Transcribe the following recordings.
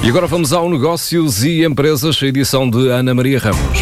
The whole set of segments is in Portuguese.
E agora vamos ao Negócios e Empresas, a edição de Ana Maria Ramos.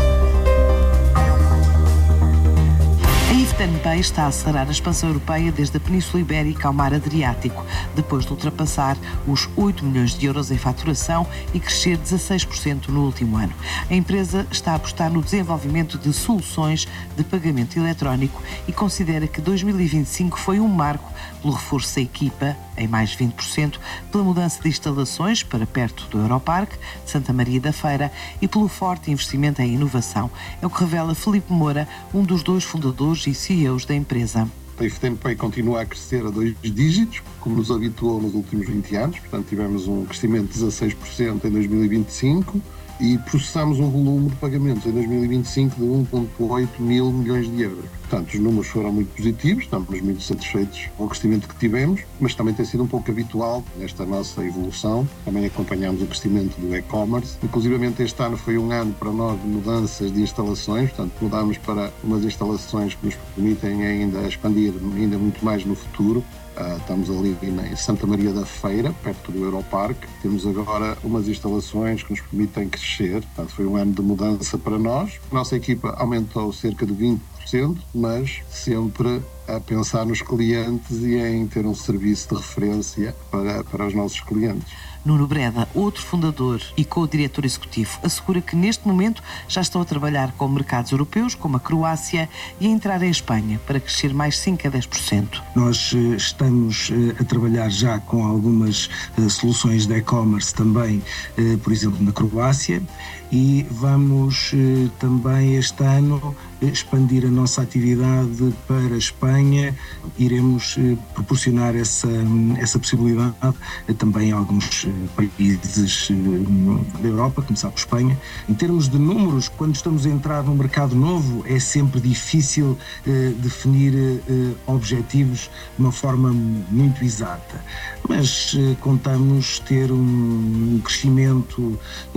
A IFTENPay está a acelerar a expansão europeia desde a Península Ibérica ao mar Adriático, depois de ultrapassar os 8 milhões de euros em faturação e crescer 16% no último ano. A empresa está a apostar no desenvolvimento de soluções de pagamento eletrónico e considera que 2025 foi um marco pelo reforço da equipa, em mais 20%, pela mudança de instalações para perto do Europarque de Santa Maria da Feira e pelo forte investimento em inovação. É o que revela Filipe Moura, um dos dois fundadores e CEOs da empresa. A IFTENPay continua a crescer a 2 dígitos, como nos habituou nos últimos 20 anos. Portanto, tivemos um crescimento de 16% em 2025 e processamos um volume de pagamentos em 2025 de 1,8 mil milhões de euros. Portanto, os números foram muito positivos, estamos muito satisfeitos com o crescimento que tivemos, mas também tem sido um pouco habitual nesta nossa evolução. Também acompanhamos o crescimento do e-commerce. Inclusivamente este ano foi um ano para nós de mudanças de instalações, portanto mudámos para umas instalações que nos permitem ainda expandir ainda muito mais no futuro. Estamos ali em Santa Maria da Feira, perto do Europarque. Temos agora umas instalações que nos permitem crescer. Portanto, foi um ano de mudança para nós. A nossa equipa aumentou cerca de 20%, mas sempre a pensar nos clientes e em ter um serviço de referência para os nossos clientes. Nuno Breda, outro fundador e co-diretor executivo, assegura que neste momento já estão a trabalhar com mercados europeus, como a Croácia, e a entrar em Espanha para crescer mais 5 a 10%. Nós estamos a trabalhar já com algumas soluções de e-commerce também, por exemplo, na Croácia, e vamos também este ano expandir a nossa atividade para a Espanha. Iremos proporcionar essa possibilidade também a alguns países da Europa, começar por Espanha. Em termos de números, quando estamos a entrar num mercado novo, é sempre difícil definir objetivos de uma forma muito exata, mas contamos ter um crescimento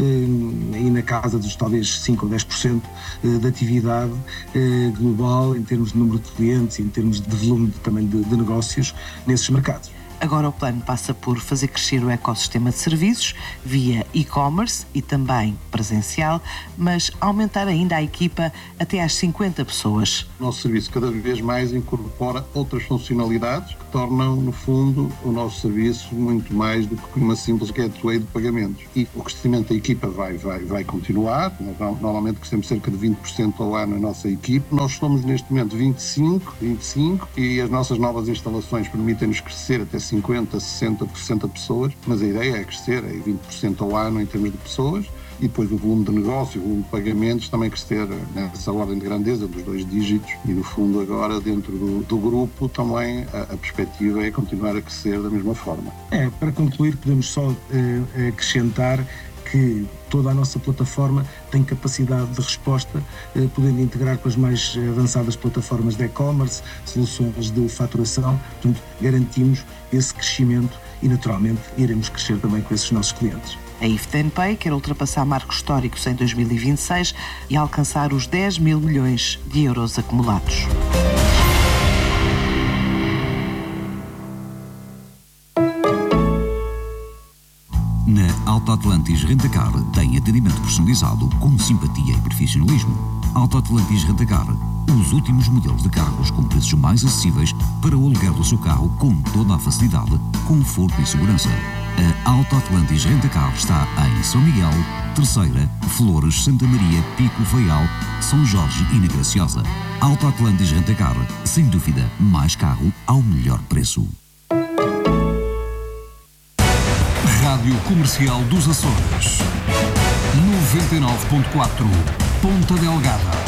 aí na casa dos talvez 5 ou 10% de atividade global em termos de número de clientes e em termos de volume também de negócios nesses mercados. Agora o plano passa por fazer crescer o ecossistema de serviços via e-commerce e também presencial, mas aumentar ainda a equipa até às 50 pessoas. O nosso serviço cada vez mais incorpora outras funcionalidades que tornam, no fundo, o nosso serviço muito mais do que uma simples gateway de pagamentos. E o crescimento da equipa vai continuar. Nós normalmente crescemos cerca de 20% ao ano a nossa equipe. Nós somos neste momento 25 e as nossas novas instalações permitem-nos crescer até 50, 60, 60 pessoas, mas a ideia é crescer, é 20% ao ano em termos de pessoas, e depois o volume de negócio, o volume de pagamentos também crescer nessa ordem de grandeza dos 2 dígitos, e no fundo agora dentro do grupo também a perspectiva é continuar a crescer da mesma forma. Para concluir, podemos só acrescentar que toda a nossa plataforma tem capacidade de resposta, podendo integrar com as mais avançadas plataformas de e-commerce, soluções de faturação. Portanto, garantimos esse crescimento e, naturalmente, iremos crescer também com esses nossos clientes. A IFTENPay quer ultrapassar marcos históricos em 2026 e alcançar os 10 mil milhões de euros acumulados. Na Alto Atlantis Rentacar tem atendimento personalizado com simpatia e profissionalismo. Alto Atlantis Rentacar, os últimos modelos de carros com preços mais acessíveis para o aluguer do seu carro com toda a facilidade, conforto e segurança. A Alto Atlantis Rentacar está em São Miguel, Terceira, Flores, Santa Maria, Pico, Faial, São Jorge e na Graciosa. Alto Atlantis Rentacar, sem dúvida, mais carro ao melhor preço. Rádio Comercial dos Açores 99.4 Ponta Delgada.